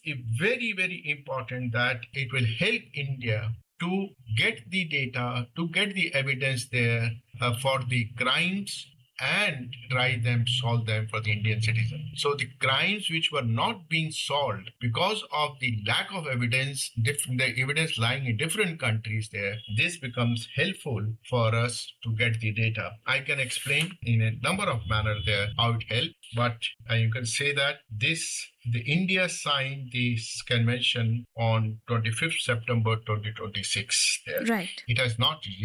very, very important that it will help India to get the data, to get the evidence there for the crimes and try them, solve them for the Indian citizen. So the crimes which were not being solved because of the lack of evidence, the evidence lying in different countries there, this becomes helpful for us to get the data. I can explain in a number of manners there how it helps, but you can say that the India signed this convention on 25th September 2026. There. Right. It has not yet